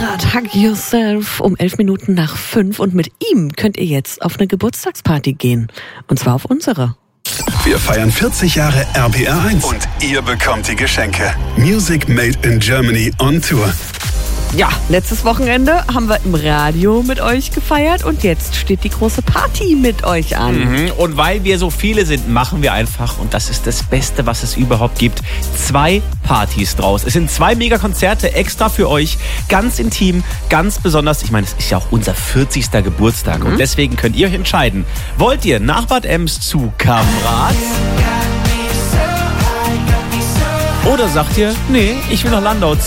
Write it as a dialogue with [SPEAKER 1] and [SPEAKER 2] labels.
[SPEAKER 1] Kamrat Hug Yourself um 11 Minuten nach 5 und mit ihm könnt ihr jetzt auf eine Geburtstagsparty gehen. Und zwar auf unsere.
[SPEAKER 2] Wir feiern 40 Jahre RPR1 und ihr bekommt die Geschenke. Music Made in Germany on Tour.
[SPEAKER 1] Ja, letztes Wochenende haben wir im Radio mit euch gefeiert und jetzt steht die große Party mit euch an.
[SPEAKER 3] Und weil wir so viele sind, machen wir einfach, und das ist das Beste, was es überhaupt gibt, 2 Partys draus. Es sind 2 Megakonzerte extra für euch, ganz intim, ganz besonders. Ich meine, es ist ja auch unser 40. Geburtstag und deswegen könnt ihr euch entscheiden. Wollt ihr nach Bad Ems zu Kamrat? Oder sagt ihr, nee, ich will nach Landau